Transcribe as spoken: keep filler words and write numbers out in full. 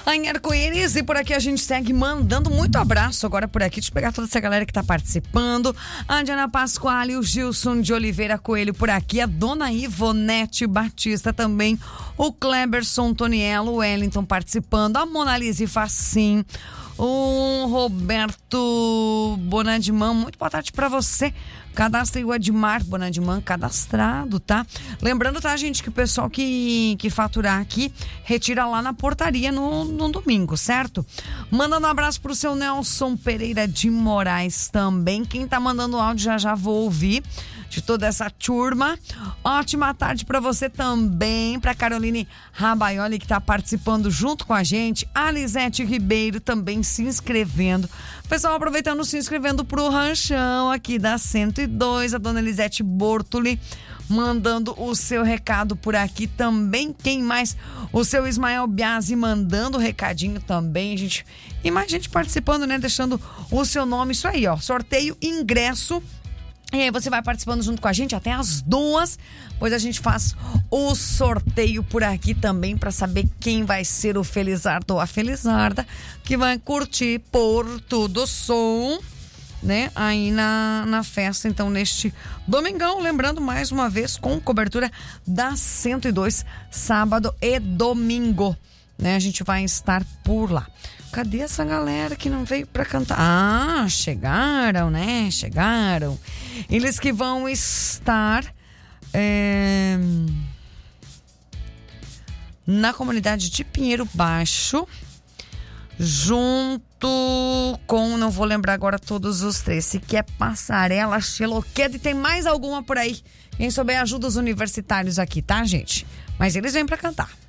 em Arco-Íris, e por aqui a gente segue mandando muito abraço agora por aqui. Deixa eu pegar toda essa galera que tá participando. A Diana Pasquale, o Gilson de Oliveira Coelho por aqui, a Dona Ivonete Batista também, o Kleberson Toniello, o Wellington participando, a Monalise Facim, o Roberto Bonadimã, muito boa tarde pra você. Cadastre o Edmar Bonadimã cadastrado, tá? Lembrando, tá, gente, que o pessoal que, que faturar aqui retira lá na portaria no, no domingo, certo? Mandando um abraço pro seu Nelson Pereira de Moraes também. Quem tá mandando áudio já já vou ouvir, de toda essa turma. Ótima tarde pra você também, pra Caroline Rabaioli, que tá participando junto com a gente, a Lisete Ribeiro também se inscrevendo. Pessoal, aproveitando, se inscrevendo pro ranchão aqui da cento e dois, a Dona Elisete Bortoli mandando o seu recado por aqui também. Quem mais? O seu Ismael Biasi mandando o recadinho também, gente. E mais gente participando, né? Deixando o seu nome, isso aí, ó. Sorteio, ingresso. E aí você vai participando junto com a gente até as duas, pois a gente faz o sorteio por aqui também para saber quem vai ser o Felizardo ou a Felizarda que vai curtir Porto do Sul, né? Aí na, na festa, então, neste domingão, lembrando mais uma vez com cobertura da cento e dois, sábado e domingo, né? A gente vai estar por lá. Cadê essa galera que não veio pra cantar? Ah, chegaram, né? Chegaram. Eles que vão estar é, na comunidade de Pinheiro Baixo, junto com, não vou lembrar agora todos os três, se que é Passarela, Xeloqueda, e tem mais alguma por aí. Quem souber ajuda os universitários aqui, tá, gente? Mas eles vêm pra cantar.